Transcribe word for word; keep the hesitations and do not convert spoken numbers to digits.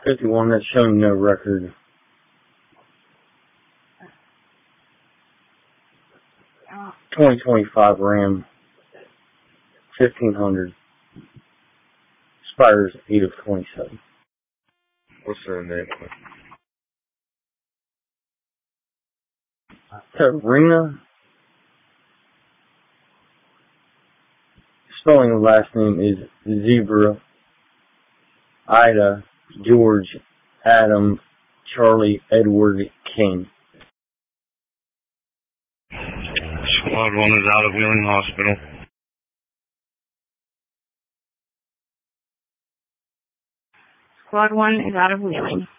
fifty-one, that's showing no record. twenty twenty-five Ram, fifteen hundred. Expires eight of twenty-seven. What's the name? Tarina. Spelling of last name is Zebra, Ida, George, Adam, Charlie, Edward, King. Squad one is out of Wheeling Hospital. Squad one is out of Wheeling.